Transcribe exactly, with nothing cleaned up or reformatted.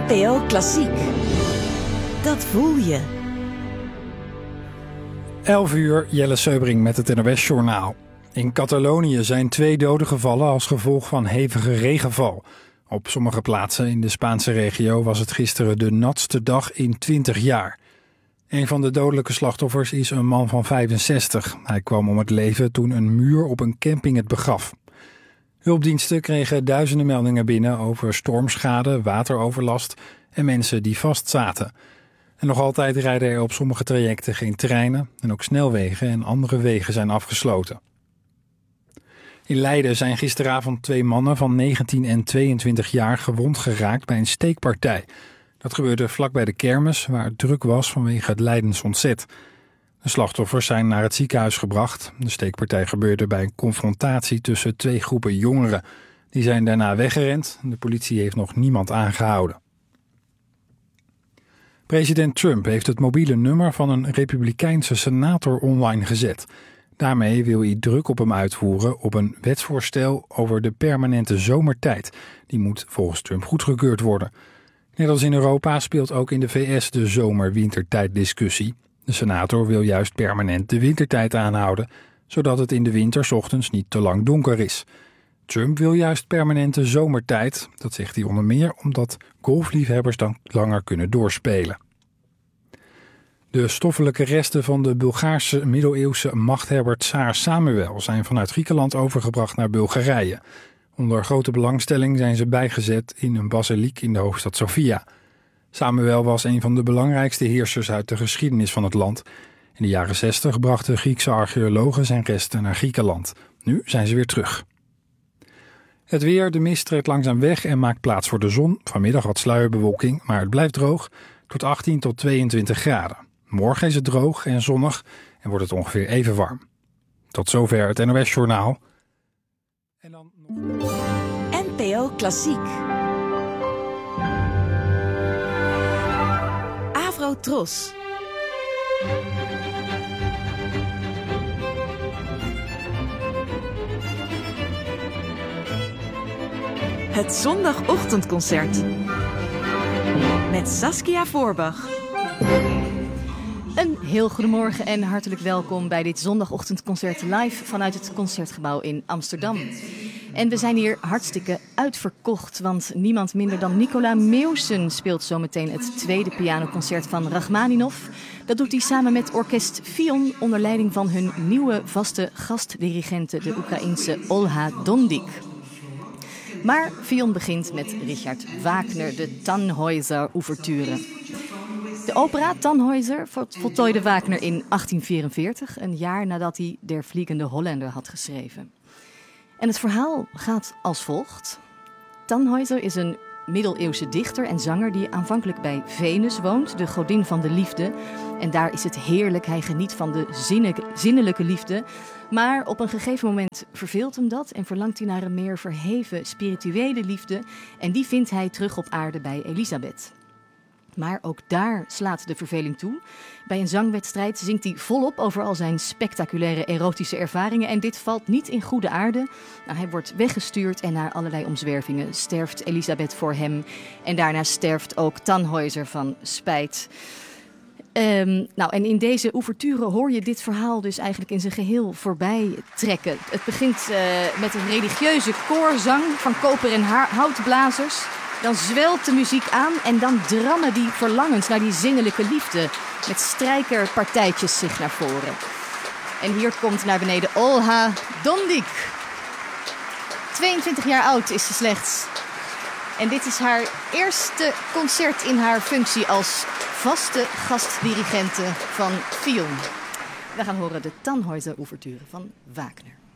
N P O Klassiek. Dat voel je. elf uur, Jelle Seubring met het N O S-journaal. In Catalonië zijn twee doden gevallen als gevolg van hevige regenval. Op sommige plaatsen in de Spaanse regio was het gisteren de natste dag in twintig jaar. Een van de dodelijke slachtoffers is een man van vijfenzestig. Hij kwam om het leven toen een muur op een camping het begaf. Hulpdiensten kregen duizenden meldingen binnen over stormschade, wateroverlast en mensen die vastzaten. En nog altijd rijden er op sommige trajecten geen treinen en ook snelwegen en andere wegen zijn afgesloten. In Leiden zijn gisteravond twee mannen van negentien en tweeëntwintig jaar gewond geraakt bij een steekpartij. Dat gebeurde vlak bij de kermis waar het druk was vanwege het Leidens ontzet. De slachtoffers zijn naar het ziekenhuis gebracht. De steekpartij gebeurde bij een confrontatie tussen twee groepen jongeren. Die zijn daarna weggerend. De politie heeft nog niemand aangehouden. President Trump heeft het mobiele nummer van een republikeinse senator online gezet. Daarmee wil hij druk op hem uitvoeren op een wetsvoorstel over de permanente zomertijd. Die moet volgens Trump goedgekeurd worden. Net als in Europa speelt ook in de V S de zomer-wintertijddiscussie. De senator wil juist permanent de wintertijd aanhouden, zodat het in de winter 's ochtends niet te lang donker is. Trump wil juist permanente zomertijd. Dat zegt hij onder meer omdat golfliefhebbers dan langer kunnen doorspelen. De stoffelijke resten van de Bulgaarse middeleeuwse machthebber Tsaar Samuel zijn vanuit Griekenland overgebracht naar Bulgarije. Onder grote belangstelling zijn ze bijgezet in een basiliek in de hoofdstad Sofia. Samuel was een van de belangrijkste heersers uit de geschiedenis van het land. In de jaren zestig brachten Griekse archeologen zijn resten naar Griekenland. Nu zijn ze weer terug. Het weer, de mist trekt langzaam weg en maakt plaats voor de zon. Vanmiddag wat sluierbewolking, maar het blijft droog. Tot achttien tot tweeëntwintig graden. Morgen is het droog en zonnig en wordt het ongeveer even warm. Tot zover het N O S-journaal. En dan nog... N P O Klassiek. Avro Tros. Het zondagochtendconcert. Met Saskia Voorbach. Een heel goedemorgen en hartelijk welkom bij dit zondagochtendconcert live vanuit het Concertgebouw in Amsterdam. En we zijn hier hartstikke uitverkocht, want niemand minder dan Nicola Meeuwsen speelt zometeen het tweede pianoconcert van Rachmaninov. Dat doet hij samen met orkest Fion onder leiding van hun nieuwe vaste gastdirigente, de Oekraïense Olha Dondik. Maar Fion begint met Richard Wagner, de Tannhäuser-ouverture. De opera Tannhäuser voltooide Wagner in achttien vierenveertig, een jaar nadat hij Der Vliegende Hollander had geschreven. En het verhaal gaat als volgt. Tannhäuser is een middeleeuwse dichter en zanger die aanvankelijk bij Venus woont, de godin van de liefde. En daar is het heerlijk, hij geniet van de zinnelijke liefde. Maar op een gegeven moment verveelt hem dat en verlangt hij naar een meer verheven spirituele liefde. En die vindt hij terug op aarde bij Elisabeth. Maar ook daar slaat de verveling toe. Bij een zangwedstrijd zingt hij volop over al zijn spectaculaire erotische ervaringen. En dit valt niet in goede aarde. Nou, hij wordt weggestuurd en na allerlei omzwervingen sterft Elisabeth voor hem. En daarna sterft ook Tannhäuser van spijt. Um, nou, en in deze ouverture hoor je dit verhaal dus eigenlijk in zijn geheel voorbij trekken. Het begint uh, met een religieuze koorzang van koper- en ha- houtblazers. Dan zwelt de muziek aan en dan drammen die verlangens naar die zinnelijke liefde met strijkerpartijtjes zich naar voren. En hier komt naar beneden Olha Dondik. tweeëntwintig jaar oud is ze slechts. En dit is haar eerste concert in haar functie als vaste gastdirigente van Fion. We gaan horen de Tannhäuser-ouverture van Wagner.